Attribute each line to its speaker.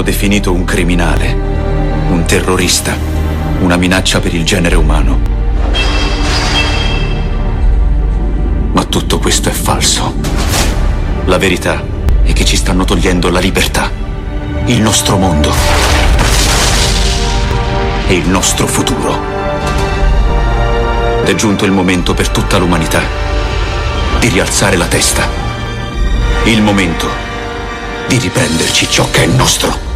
Speaker 1: hanno definito un criminale, un terrorista, una minaccia per il genere umano. Ma tutto questo è falso. La verità è che ci stanno togliendo la libertà, il nostro mondo e il nostro futuro. Ed è giunto il momento per tutta l'umanità di rialzare la testa. Il momento di riprenderci ciò che è nostro.